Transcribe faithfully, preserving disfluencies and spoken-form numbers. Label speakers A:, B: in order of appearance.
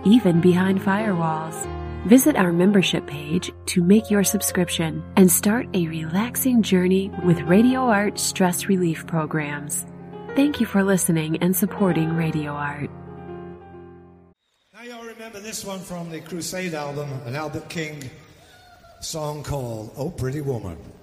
A: even behind firewalls. Visit our membership page to make your subscription and start a relaxing journey with Radio Art stress relief programs. Thank you for listening and supporting Radio Art.
B: Now y'all remember this one from the Crusade album, an Albert King song called "Oh Pretty Woman."